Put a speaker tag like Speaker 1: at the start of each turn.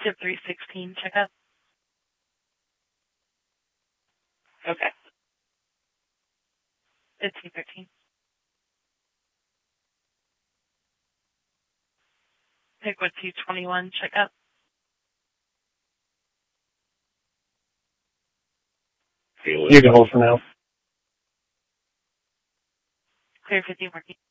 Speaker 1: Tip 316, checkup. Okay. 1513. Pickwood 221, checkup.
Speaker 2: You can hold for now.
Speaker 1: Clear 50 working.